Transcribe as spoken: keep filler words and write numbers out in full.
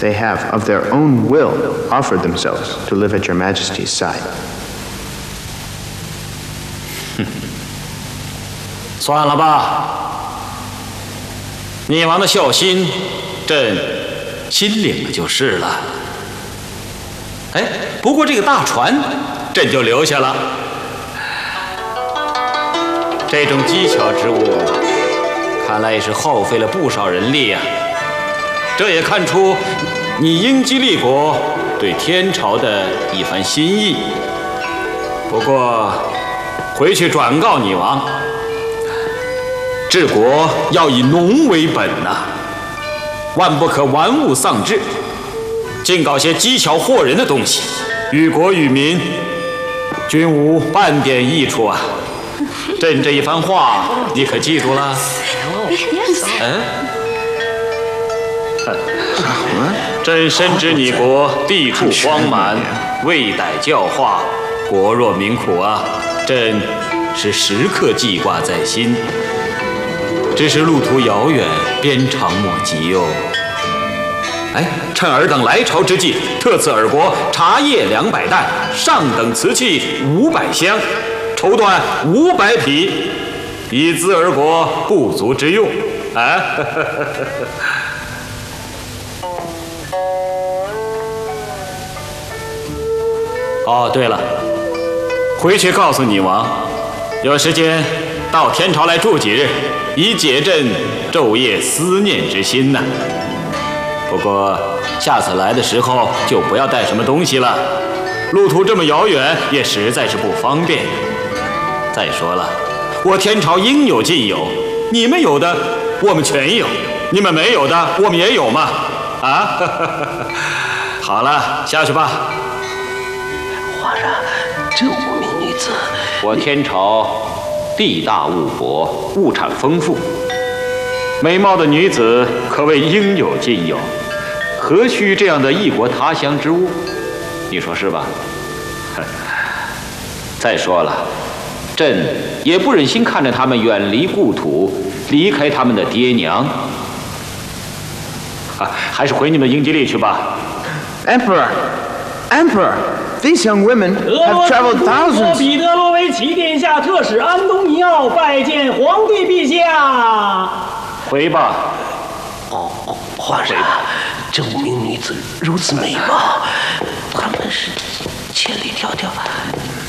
they have, of their own will, offered themselves to live at your Majesty's side. 算了吧，你王的孝心，朕心领了就是了。哎，不过这个大船，朕就留下了。这种机巧之物，看来也是耗费了不少人力呀、啊。这也看出你英吉利国对天朝的一番心意。不过，回去转告你王。 治国要以农为本呐、啊，万不可玩物丧志，净搞些机巧惑人的东西，于国于民均无半点益处啊！朕这一番话，你可记住了？嗯，朕深知你国地处荒蛮，未逮教化，国弱民苦啊！朕是时刻记挂在心。 只是路途遥远，鞭长莫及哟。哎，趁尔等来朝之际，特赐尔国茶叶两百担，上等瓷器五百箱，绸缎五百匹，以资尔国不足之用。啊！哦，对了，回去告诉你王，有时间到天朝来住几日。 以解朕昼夜思念之心呐、啊。不过下次来的时候就不要带什么东西了，路途这么遥远，也实在是不方便。再说了，我天朝应有尽有，你们有的我们全有，你们没有的我们也有嘛。啊，好了，下去吧。 皇上，这五名女子， 我天朝。 地大物博，物产丰富，美貌的女子可谓应有尽有，何须这样的异国他乡之物？你说是吧？再说了，朕也不忍心看着他们远离故土，离开他们的爹娘。啊，还是回你们英吉利去吧。 Emperor, Emperor. These young women have traveled thousands. 彼得罗维奇殿下特使安东尼奥拜见皇帝陛下。 回吧。 哦哦，皇上，这五名女子如此美貌，她们是千里迢迢